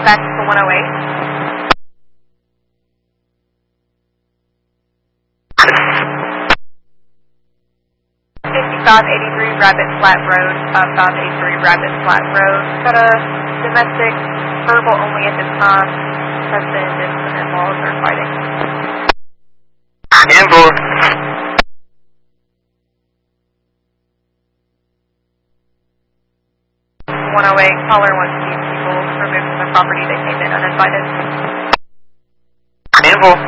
Back to 108. South 83 Rabbit Flat Road, South 83 Rabbit Flat Road. Got a domestic, verbal only at this time. Husband and some in-laws are fighting. Info. 108, caller wants these people removed from the property. They came in uninvited. Info.